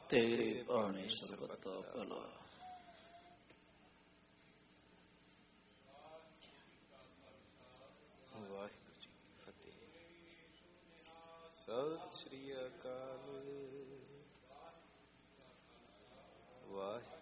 ਤੇਰੇ ਭਾਣੇ ਸਰਬੱਤ ਦਾ ਭਲਾ। ਵਾਹਿਗੁਰੂ ਜੀ ਕੀ ਫਤਿਹ। ਸਤਿ ਸ੍ਰੀ ਅਕਾਲ। ਵਾਹਿਗੁਰੂ।